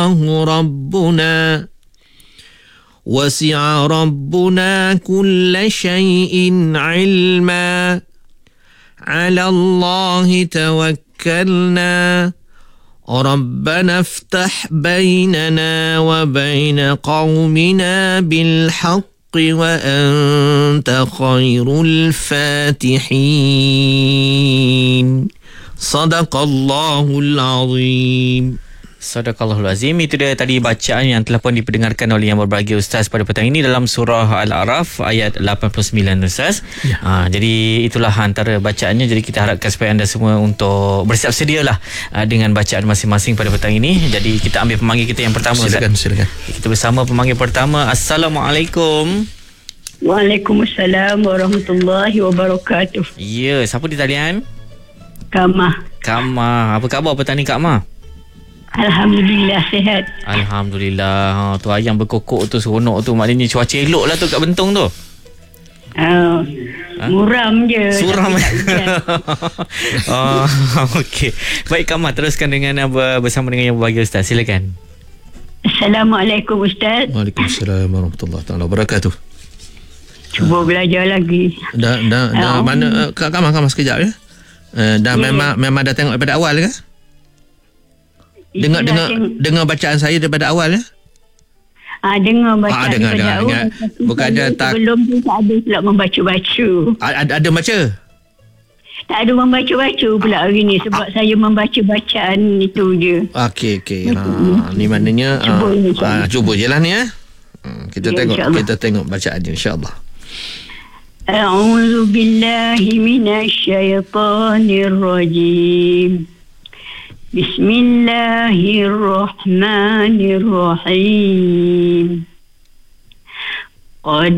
وسع ربنا كل شيء علما على الله توكلنا ربنا افتح بيننا وبين قومنا بالحق وأنت خير الفاتحين صدق الله العظيم. Sadaqallahul Azim. Itu dia tadi bacaan yang telah pun diperdengarkan oleh Yang Berbahagia Ustaz pada petang ini dalam surah Al-A'raf ayat 89 Ustaz. Ya. Jadi itulah antara bacaannya. Jadi kita harapkan supaya anda semua untuk bersiap sedialah dengan bacaan masing-masing pada petang ini. Jadi kita ambil pemanggil kita yang pertama. Silakan. Kita bersama pemanggil pertama. Assalamualaikum. Waalaikumsalam warahmatullahi wabarakatuh. Ya, siapa di talian? Kak Mah. Apa khabar petang ni Kak Mah? Alhamdulillah sihat. Alhamdulillah. Tu ayam berkokok tu seronok tu. Maknanya cuaca elok lah tu kat Bentong tu. Muram je. Suram. Okey. Baik Kak Mah, teruskan dengan bersama dengan Yang Berbahagia Ustaz. Silakan. Assalamualaikum Ustaz. Waalaikumsalam warahmatullahi wabarakatuh. Cuba belajar lagi. Dah mana Kak Mah sekejap ya. Dah memang dah tengok daripada awal ke? Dengar bacaan saya daripada awal ya? Dengar bacaan daripada awal. Bukannya tak belum tu tak ada pula membaca-baca. Ada baca? Tak ada membaca-baca pula hari ni sebab saya membaca bacaan itu je. Okey. Ni maknanya cuba je lah ni ya. Kita tengok bacaan dia insya-Allah. A'udzu billahi minasyaitonir rajim. Bismillahirrahmanirrahim. Qad